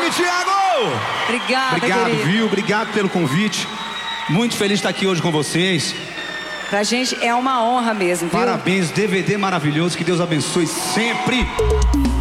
Salve, Thiago! Obrigada, Obrigado, querido. viu? Obrigado pelo convite. Muito feliz de estar aqui hoje com vocês. Pra gente é uma honra mesmo, viu? Parabéns, DVD maravilhoso. Que Deus abençoe sempre.